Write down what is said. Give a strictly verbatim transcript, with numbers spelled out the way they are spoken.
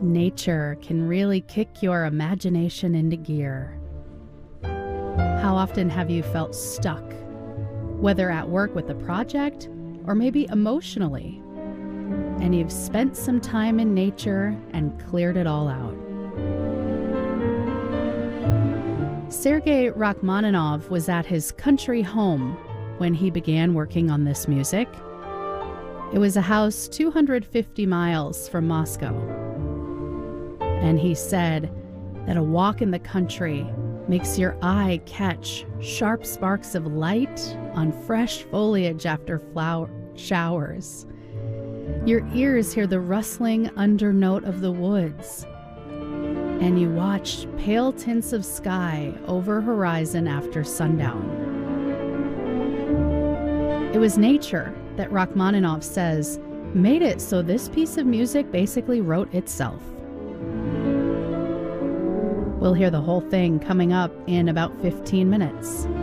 Nature can really kick your imagination into gear. How often have you felt stuck, whether at work with a project or maybe emotionally, and you've spent some time in nature and cleared it all out? Sergei Rachmaninoff was at his country home when he began working on this music. It was a house two hundred fifty miles from Moscow. And he said that a walk in the country makes your eye catch sharp sparks of light on fresh foliage after flower showers. Your ears hear the rustling undernote of the woods, and you watch pale tints of sky over horizon after sundown. It was nature that Rachmaninoff says made it so this piece of music basically wrote itself. We'll hear the whole thing coming up in about fifteen minutes.